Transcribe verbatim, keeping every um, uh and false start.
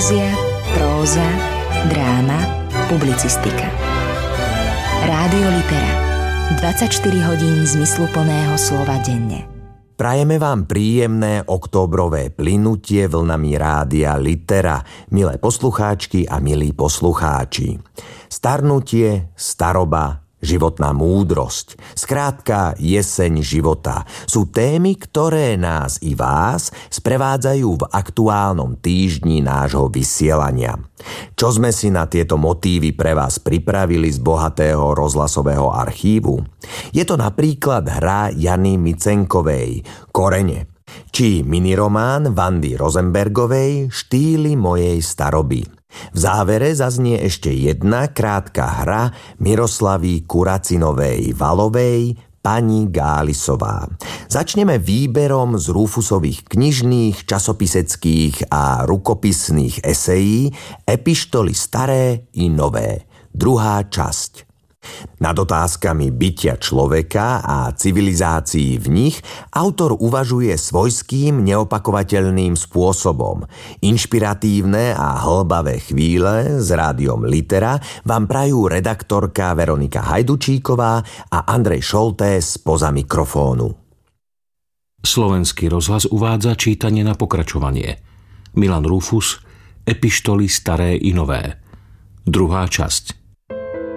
Poézia, próza, dráma, publicistika. Rádio Litera. dvadsaťštyri hodín zmysluplného slova denne. Prajeme vám príjemné októbrové plynutie vlnami Rádia Litera, milé poslucháčky a milí poslucháči. Starnutie, staroba, životná múdrosť, skrátka jeseň života sú témy, ktoré nás i vás sprevádzajú v aktuálnom týždni nášho vysielania. Čo sme si na tieto motívy pre vás pripravili z bohatého rozhlasového archívu? Je to napríklad hra Jany Micenkovej Korene, či miniromán Vandy Rosenbergovej Štýly mojej staroby. V závere zaznie ešte jedna krátka hra Miroslavy Kuracinovej Valovej Pani Gálisová. Začneme výberom z Rufusových knižných, časopiseckých a rukopisných esejí Epištoly staré i nové. Druhá časť. Nad otázkami bytia človeka a civilizácií v nich autor uvažuje svojským neopakovateľným spôsobom. Inšpiratívne a hlbavé chvíle s Rádiom Litera vám prajú redaktorka Veronika Hajdučíková a Andrej Šoltés spoza mikrofónu. Slovenský rozhlas uvádza čítanie na pokračovanie. Milan Rufus, Epištoly staré i nové. Druhá časť.